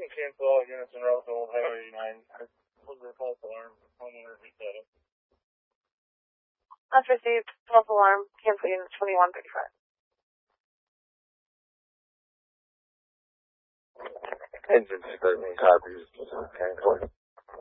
cancel all units in row to Old Highway 89. Was the false alarm? Homeowner reset it. That's received. False alarm. Cancel unit 2135. Engine 13 copies. Cancel.